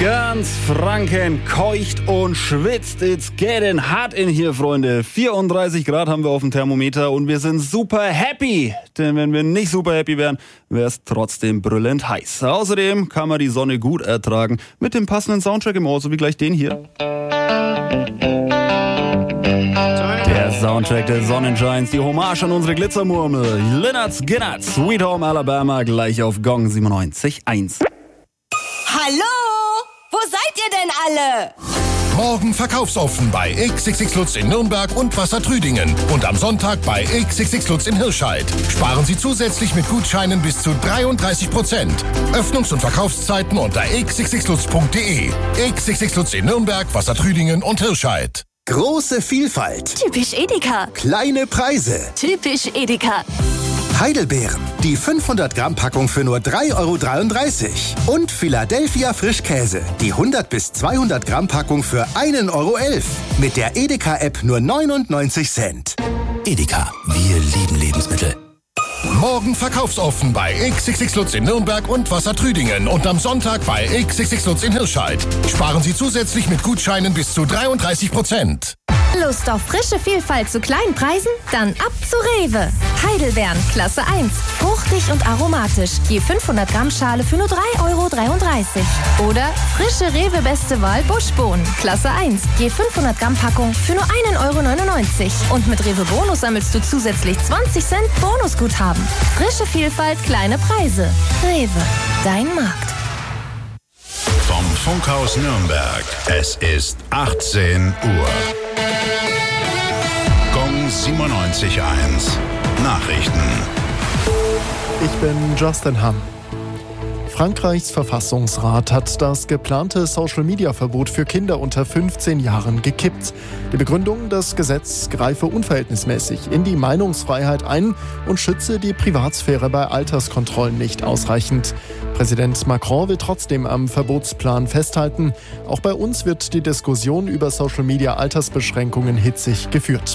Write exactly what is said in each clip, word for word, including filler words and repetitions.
Ganz Franken keucht und schwitzt. It's getting hot in hier, Freunde. vierunddreißig Grad haben wir auf dem Thermometer und wir sind super happy. Denn wenn wir nicht super happy wären, wäre es trotzdem brüllend heiß. Außerdem kann man die Sonne gut ertragen mit dem passenden Soundtrack im Ohr, so wie gleich den hier. Der Soundtrack des Sonnenscheins, die Hommage an unsere Glitzermurmel. Lynyrd Skynyrd, Sweet Home Alabama, gleich auf Gong siebenundneunzig Komma eins. Hallo? Wo seid ihr denn alle? Morgen verkaufsoffen bei X X X Lutz in Nürnberg und Wassertrüdingen. Und am Sonntag bei X X X Lutz in Hirscheid. Sparen Sie zusätzlich mit Gutscheinen bis zu dreiunddreißig Prozent. Öffnungs- und Verkaufszeiten unter x x x lutz punkt d e. X X X Lutz in Nürnberg, Wassertrüdingen und Hirscheid. Große Vielfalt. Typisch Edeka. Kleine Preise. Typisch Edeka. Heidelbeeren. Die fünfhundert Gramm Packung für nur drei Euro dreiunddreißig. Und Philadelphia Frischkäse. Die hundert bis zweihundert Gramm Packung für ein Euro elf. Mit der Edeka-App nur neunundneunzig Cent. Edeka, wir lieben Lebensmittel. Morgen verkaufsoffen bei X X X Lutz in Nürnberg und Wassertrüdingen und am Sonntag bei X X X Lutz in Hirscheid. Sparen Sie zusätzlich mit Gutscheinen bis zu dreiunddreißig Prozent. Lust auf frische Vielfalt zu kleinen Preisen? Dann ab zu Rewe. Heidelbeeren, Klasse eins. Fruchtig und aromatisch. Je fünfhundert Gramm Schale für nur drei Euro dreiunddreißig. Oder frische Rewe Beste Wahl Buschbohnen, Klasse eins. Je fünfhundert Gramm Packung für nur ein Euro neunundneunzig. Und mit Rewe Bonus sammelst du zusätzlich zwanzig Cent Bonusguthaben. Frische Vielfalt, kleine Preise. Rewe, dein Markt. Vom Funkhaus Nürnberg. Es ist achtzehn Uhr. Gong siebenundneunzig Komma eins. Nachrichten. Ich bin Justin Hamm. Frankreichs Verfassungsrat hat das geplante Social-Media-Verbot für Kinder unter fünfzehn Jahren gekippt. Die Begründung, das Gesetz greife unverhältnismäßig in die Meinungsfreiheit ein und schütze die Privatsphäre bei Alterskontrollen nicht ausreichend. Präsident Macron will trotzdem am Verbotsplan festhalten. Auch bei uns wird die Diskussion über Social-Media-Altersbeschränkungen hitzig geführt.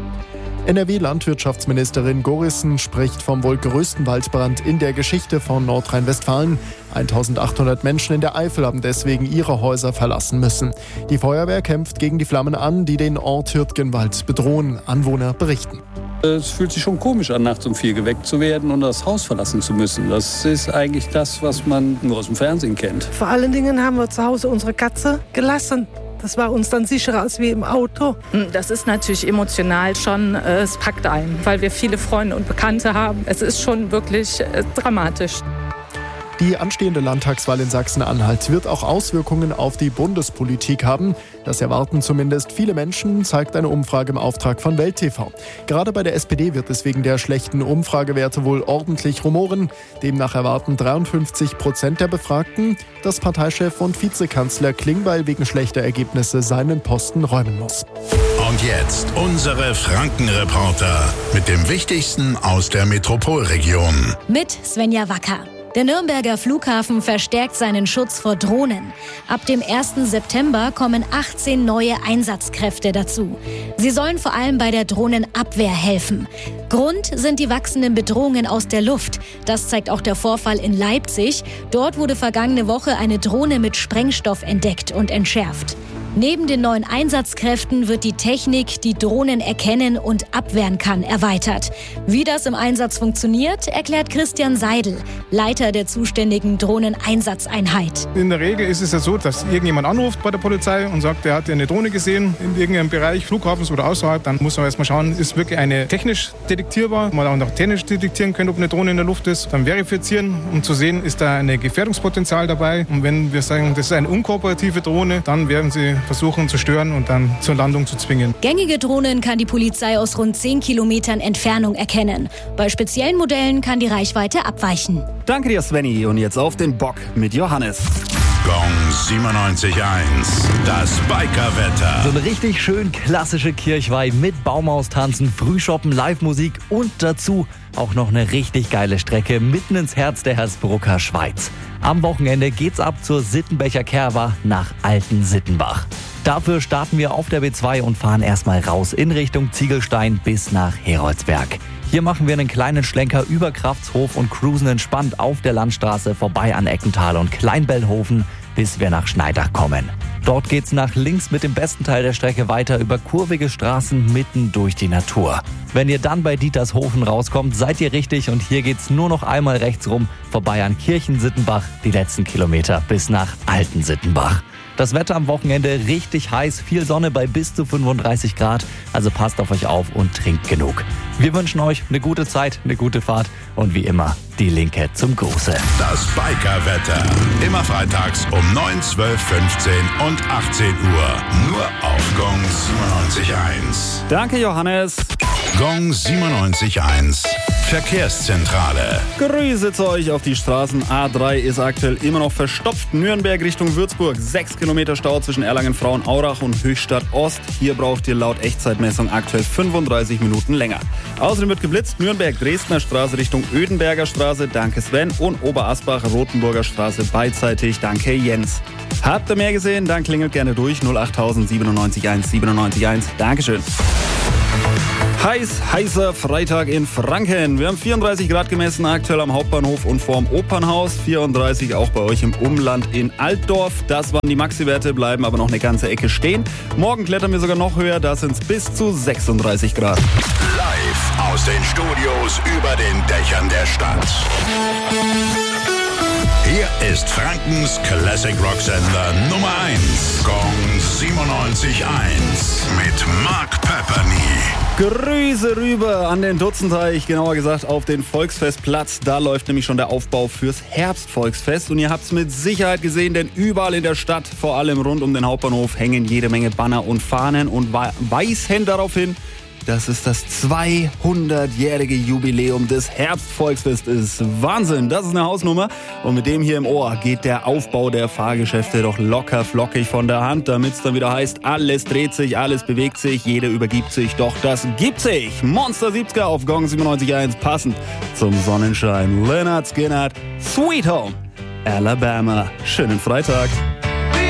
N R W-Landwirtschaftsministerin Gorissen spricht vom wohl größten Waldbrand in der Geschichte von Nordrhein-Westfalen. eintausendachthundert Menschen in der Eifel haben deswegen ihre Häuser verlassen müssen. Die Feuerwehr kämpft gegen die Flammen an, die den Ort Hürtgenwald bedrohen. Anwohner berichten. Es fühlt sich schon komisch an, nachts um vier geweckt zu werden und das Haus verlassen zu müssen. Das ist eigentlich das, was man nur aus dem Fernsehen kennt. Vor allen Dingen haben wir zu Hause unsere Katze gelassen. Das war uns dann sicherer als wie im Auto. Das ist natürlich emotional schon, äh, es packt ein, weil wir viele Freunde und Bekannte haben. Es ist schon wirklich äh, dramatisch. Die anstehende Landtagswahl in Sachsen-Anhalt wird auch Auswirkungen auf die Bundespolitik haben. Das erwarten zumindest viele Menschen, zeigt eine Umfrage im Auftrag von Welt T V. Gerade bei der S P D wird es wegen der schlechten Umfragewerte wohl ordentlich rumoren. Demnach erwarten dreiundfünfzig Prozent der Befragten, dass Parteichef und Vizekanzler Klingbeil wegen schlechter Ergebnisse seinen Posten räumen muss. Und jetzt unsere Franken-Reporter mit dem Wichtigsten aus der Metropolregion. Mit Svenja Wacker. Der Nürnberger Flughafen verstärkt seinen Schutz vor Drohnen. Ab dem ersten September kommen achtzehn neue Einsatzkräfte dazu. Sie sollen vor allem bei der Drohnenabwehr helfen. Grund sind die wachsenden Bedrohungen aus der Luft. Das zeigt auch der Vorfall in Leipzig. Dort wurde vergangene Woche eine Drohne mit Sprengstoff entdeckt und entschärft. Neben den neuen Einsatzkräften wird die Technik, die Drohnen erkennen und abwehren kann, erweitert. Wie das im Einsatz funktioniert, erklärt Christian Seidel, Leiter der zuständigen Drohneneinsatzeinheit. In der Regel ist es ja so, dass irgendjemand anruft bei der Polizei und sagt, er hat eine Drohne gesehen in irgendeinem Bereich, Flughafens oder außerhalb. Dann muss man erstmal schauen, ist wirklich eine technisch detektierbar, man auch noch technisch detektieren können, ob eine Drohne in der Luft ist. Dann verifizieren, um zu sehen, ist da ein Gefährdungspotenzial dabei. Und wenn wir sagen, das ist eine unkooperative Drohne, dann werden sie versuchen zu stören und dann zur Landung zu zwingen. Gängige Drohnen kann die Polizei aus rund zehn Kilometern Entfernung erkennen. Bei speziellen Modellen kann die Reichweite abweichen. Danke dir, Svenny. Und jetzt auf den Bock mit Johannes. Gong siebenundneunzig Komma eins. Das Bikerwetter. So eine richtig schön klassische Kirchweih mit Baumaustanzen, Frühshoppen, Live-Musik und dazu auch noch eine richtig geile Strecke mitten ins Herz der Hersbrucker Schweiz. Am Wochenende geht's ab zur Sittenbecher Kerwa nach Alten-Sittenbach. Dafür starten wir auf der B zwei und fahren erstmal raus in Richtung Ziegelstein bis nach Heroldsberg. Hier machen wir einen kleinen Schlenker über Kraftshof und cruisen entspannt auf der Landstraße vorbei an Eckental und Kleinbellhofen bis wir nach Schneidach kommen. Dort geht's nach links mit dem besten Teil der Strecke weiter über kurvige Straßen mitten durch die Natur. Wenn ihr dann bei Dietershofen rauskommt, seid ihr richtig und hier geht's nur noch einmal rechts rum, vorbei an Kirchensittenbach, die letzten Kilometer bis nach Altensittenbach. Das Wetter am Wochenende richtig heiß, viel Sonne bei bis zu fünfunddreißig Grad, also passt auf euch auf und trinkt genug. Wir wünschen euch eine gute Zeit, eine gute Fahrt und wie immer die Linke zum Gruße. Das Biker-Wetter. Immer freitags um neun, zwölf, fünfzehn und achtzehn Uhr. Nur auf Gong siebenundneunzig Komma eins. Danke, Johannes. Gong siebenundneunzig Komma eins. Verkehrszentrale. Grüße zu euch auf die Straßen. A drei ist aktuell immer noch verstopft. Nürnberg Richtung Würzburg. Sechs Kilometer Stau zwischen Erlangen-Frauenaurach und Höchstadt Ost. Hier braucht ihr laut Echtzeitmessung aktuell fünfunddreißig Minuten länger. Außerdem wird geblitzt. Nürnberg-Dresdner Straße Richtung Ödenberger Straße. Danke Sven. Und Oberasbach-Rotenburger Straße beidseitig. Danke Jens. Habt ihr mehr gesehen? Dann klingelt gerne durch. null acht siebenundneunzig eins siebenundneunzig eins. Dankeschön. Heiß, heißer Freitag in Franken. Wir haben vierunddreißig Grad gemessen, aktuell am Hauptbahnhof und vorm Opernhaus. vierunddreißig auch bei euch im Umland in Altdorf. Das waren die Maxi-Werte, bleiben aber noch eine ganze Ecke stehen. Morgen klettern wir sogar noch höher, da sind es bis zu sechsunddreißig Grad. Live aus den Studios über den Dächern der Stadt. Hier ist Frankens Classic Rock Sender Nummer eins. Gong siebenundneunzig Komma eins mit Mark Pepperny. Grüße rüber an den Dutzenteich, genauer gesagt auf den Volksfestplatz. Da läuft nämlich schon der Aufbau fürs Herbstvolksfest. Und ihr habt es mit Sicherheit gesehen, denn überall in der Stadt, vor allem rund um den Hauptbahnhof, hängen jede Menge Banner und Fahnen und weisen darauf hin, dass es das zweihundertjährige Jubiläum des Herbstvolksfest ist. Wahnsinn, das ist eine Hausnummer. Und mit dem hier im Ohr geht der Aufbau der Fahrgeschäfte doch locker flockig von der Hand, damit es dann wieder heißt, alles dreht sich, alles bewegt sich, jeder übergibt sich, doch das gibt sich. Monster siebziger auf Gong siebenundneunzig Komma eins, passend zum Sonnenschein. Lynyrd Skynyrd, Sweet Home, Alabama. Schönen Freitag.